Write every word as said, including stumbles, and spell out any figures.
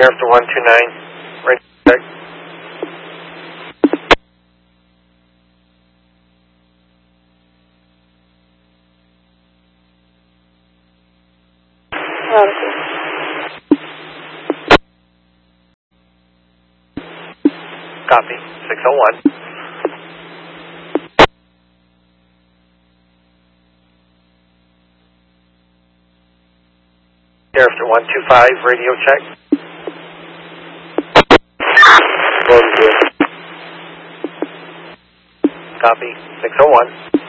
Character one two nine, radio check. Copy, six oh one. Character one two five, radio check. Copy, six oh one.